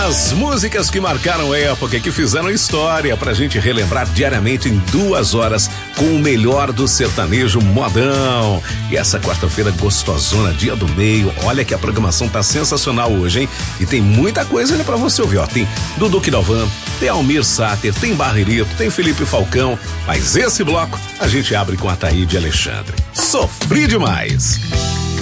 As músicas que marcaram época, que fizeram história, pra gente relembrar diariamente em 2 horas com o melhor do sertanejo modão. E essa quarta-feira gostosona, dia do meio, olha que a programação tá sensacional hoje, hein? E tem muita coisa ainda pra você ouvir, ó. Tem Dudu Quidalvan, tem Almir Sater, tem Barrerito, tem Felipe Falcão, mas esse bloco a gente abre com a Ataíde Alexandre. Sofri demais.